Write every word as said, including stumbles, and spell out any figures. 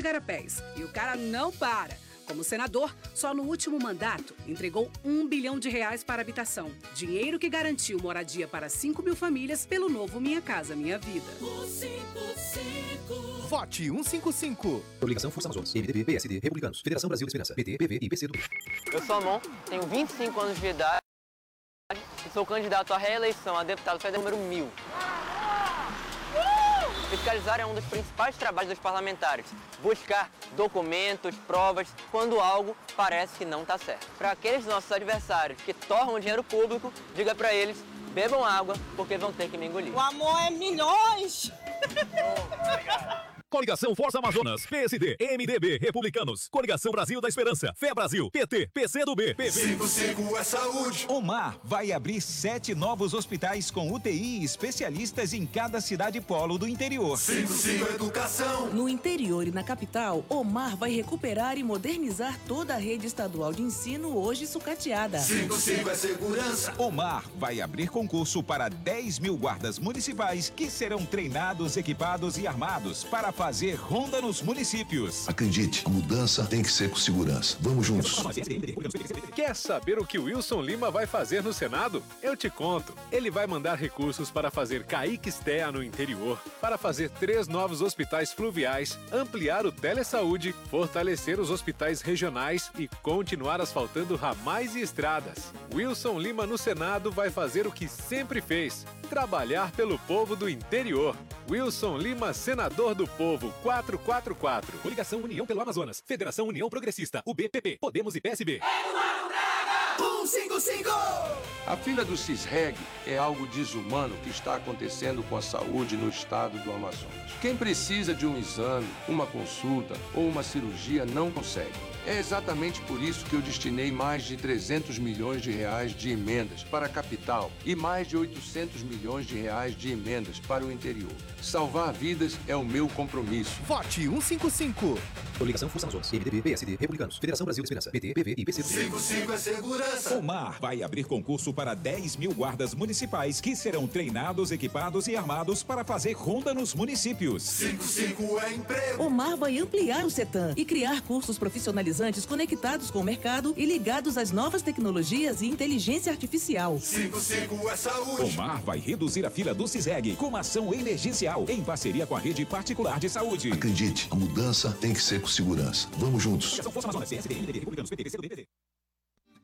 igarapés. E o cara não para. Como senador, só no último mandato, entregou um bilhão de reais para a habitação. Dinheiro que garantiu moradia para cinco mil famílias pelo novo Minha Casa Minha Vida. Vote cento e cinquenta e cinco. Coligação Força Amazonas, M D B, P S D, Republicanos, Federação Brasil da Esperança, P T, P V e P C do B. Eu sou Amon, tenho vinte e cinco anos de idade e sou candidato à reeleição a deputado federal número mil. Fiscalizar é um dos principais trabalhos dos parlamentares. Buscar documentos, provas, quando algo parece que não está certo. Para aqueles nossos adversários que torram o dinheiro público, diga para eles, bebam água, porque vão ter que me engolir. O amor é milhões! Coligação Força Amazonas, P S D, M D B, Republicanos, Coligação Brasil da Esperança, Fé Brasil, P T, P C do B, P V. cinco cinco é saúde. Omar vai abrir sete novos hospitais com U T I e especialistas em cada cidade polo do interior. cinco cinco educação. No interior e na capital, Omar vai recuperar e modernizar toda a rede estadual de ensino hoje sucateada. cinco cinco é segurança. Omar vai abrir concurso para dez mil guardas municipais que serão treinados, equipados e armados para fazer ronda nos municípios. Acredite, a mudança tem que ser com segurança. Vamos juntos. Quer saber o que o Wilson Lima vai fazer no Senado? Eu te conto. Ele vai mandar recursos para fazer Caíques-Terra no interior, para fazer três novos hospitais fluviais, ampliar o telesaúde, fortalecer os hospitais regionais e continuar asfaltando ramais e estradas. Wilson Lima no Senado vai fazer o que sempre fez: trabalhar pelo povo do interior. Wilson Lima, senador do povo, quatrocentos e quarenta e quatro. Coligação União pelo Amazonas, Federação União Progressista, U B P P, Podemos e P S B. cento e cinquenta e cinco. A fila do CISREG é algo desumano que está acontecendo com a saúde no estado do Amazonas. Quem precisa de um exame, uma consulta ou uma cirurgia não consegue. É exatamente por isso que eu destinei mais de trezentos milhões de reais de emendas para a capital e mais de oitocentos milhões de reais de emendas para o interior. Salvar vidas é o meu compromisso. Vote cento e cinquenta e cinco. Coligação Força Amazonas, M D B, P S D, Republicanos, Federação Brasil da Esperança, P T, P V e P C do B. cinco cinco é segurança. Omar vai abrir concurso para dez mil guardas municipais que serão treinados, equipados e armados para fazer ronda nos municípios. cinco cinco é emprego. Omar vai ampliar o CETAM e criar cursos profissionalizantes conectados com o mercado e ligados às novas tecnologias e inteligência artificial. cinco cinco é saúde. Omar vai reduzir a fila do CISREG com uma ação emergencial em parceria com a rede particular de saúde. Acredite, a mudança tem que ser com segurança. Vamos juntos. Força Amazonas, P S D, M D B, Republicanos, P T, P C do B, P V.